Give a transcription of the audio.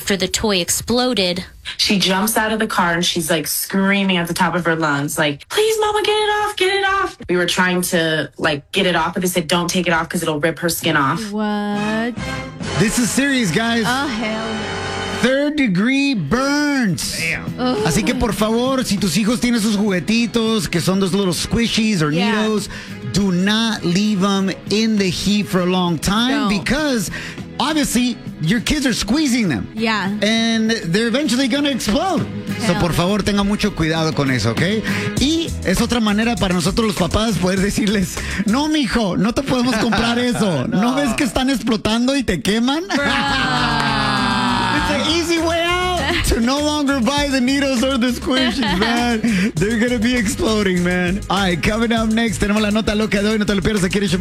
after the toy exploded. She jumps out of the car and she's like screaming at the top of her lungs, like, please, mama, get it off, get it off. We were trying to like get it off, but they said, don't take it off because it'll rip her skin off. What? This is serious, guys. Oh, hell no. Third-degree burns. Damn. Así que, por favor, si tus hijos tienen sus juguetitos, que son those little squishies or needles, do not leave them in the heat for a long time because, obviously, your kids are squeezing them. Yeah. And they're eventually going to explode. So, por favor, tenga mucho cuidado con eso, ¿ok? Y es otra manera para nosotros los papás poder decirles, no, mijo, no te podemos comprar eso. ¿No ves que están explotando y te queman? It's an easy way out to no longer buy the needles or the squishies, man. They're going to be exploding, man. All right, coming up next, tenemos la nota loca de hoy. No te lo pierdas aquí en